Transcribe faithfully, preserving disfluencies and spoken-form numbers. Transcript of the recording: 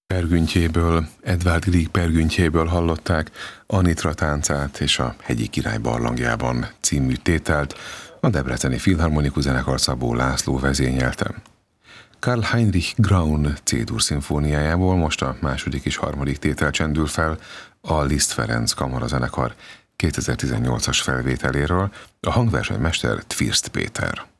Pergüntjéből, Edvard Grieg pergüntjéből hallották Anitra táncát és a Hegyi király barlangjában című tételt, a Debreceni Filharmonikus Zenekar Szabó László vezényelte. Karl Heinrich Graun C-dur szimfóniájából most a második és harmadik tétel csendül fel a Liszt Ferenc kamarazenekar kétezer-tizennyolcas felvételéről, a hangversenymester Tvirst Péter.